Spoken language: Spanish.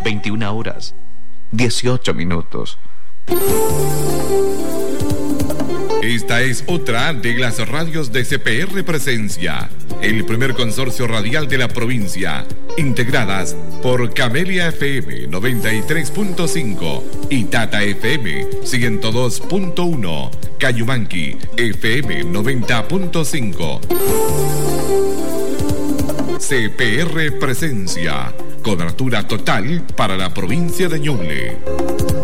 21 horas, 18 minutos. Esta es otra de las radios de CPR Presencia, el primer consorcio radial de la provincia, integradas por Camelia FM 93.5 y Tata FM 102.1, Cayumanqui FM 90.5. CPR Presencia, cobertura total para la provincia de Ñuble.